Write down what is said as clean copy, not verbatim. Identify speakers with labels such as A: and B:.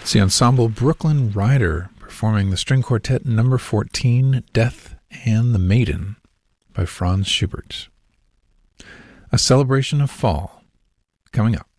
A: It's the ensemble Brooklyn Rider performing the string quartet number 14, Death and the Maiden, by Franz Schubert. A celebration of fall, coming up.